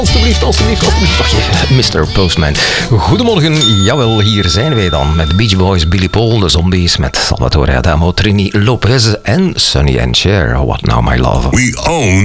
Alsjeblieft. Wacht even, Mr. Postman. Goedemorgen, jawel, hier zijn wij dan. Met Beach Boys, Billy Paul, de Zombies, met Salvatore Adamo, Trini Lopez en Sonny and Cher. What Now My Love. We own